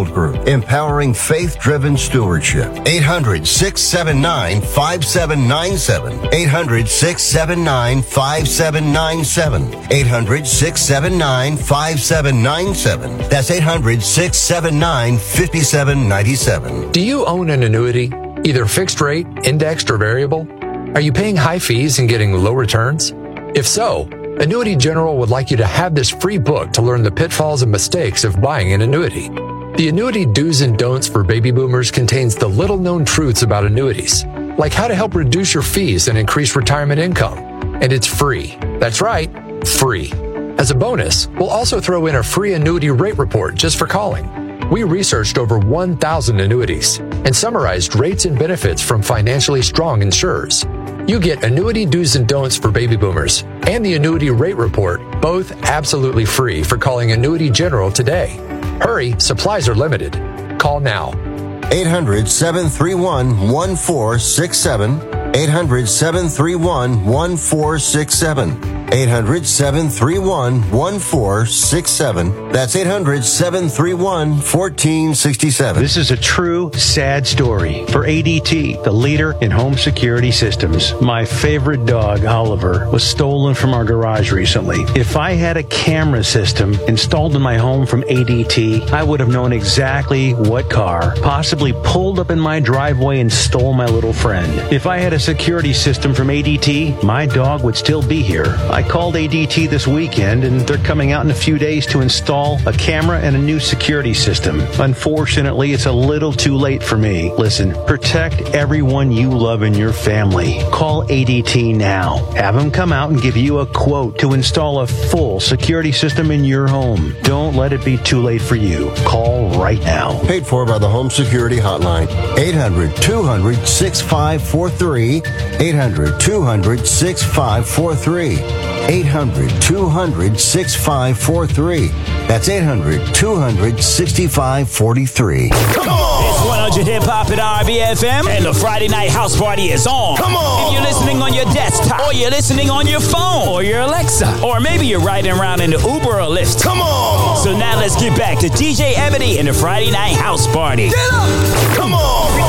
Household Group, empowering faith-driven stewardship. 800-679-5797. 800-679-5797. 800-679-5797. That's 800-679-5797. Do you own an annuity, either fixed rate, indexed, or variable? Are you paying high fees and getting low returns? If so, Annuity General would like you to have this free book to learn the pitfalls and mistakes of buying an annuity. The Annuity Do's and Don'ts for Baby Boomers contains the little-known truths about annuities, like how to help reduce your fees and increase retirement income. And it's free. That's right, free. As a bonus, we'll also throw in a free annuity rate report just for calling. We researched over 1,000 annuities and summarized rates and benefits from financially strong insurers. You get Annuity Do's and Don'ts for Baby Boomers and the Annuity Rate Report, both absolutely free for calling Annuity General today. Hurry, supplies are limited. Call now. 800-731-1467. 800-731-1467. 800-731-1467. That's 800-731-1467. This is a true sad story for ADT, the leader in home security systems. My favorite dog, Oliver, was stolen from our garage recently. If I had a camera system installed in my home from ADT, I would have known exactly what car possibly pulled up in my driveway and stole my little friend. If I had a security system from ADT, my dog would still be here. I called ADT this weekend, and they're coming out in a few days to install a camera and a new security system. Unfortunately, it's a little too late for me. Listen, protect everyone you love in your family. Call ADT now. Have them come out and give you a quote to install a full security system in your home. Don't let it be too late for you. Call right now. Paid for by the Home Security Hotline. 800-200-6543. 800-200-6543. 800-200-6543. That's 800-200-6543. Come on! It's 100 Hip Hop at RBFM, and the Friday Night House Party is on. Come on! If you're listening on your desktop, or you're listening on your phone, or your Alexa, or maybe you're riding around in the Uber or Lyft. Come on! So now let's get back to DJ Ebony and the Friday Night House Party. Get up! Come on!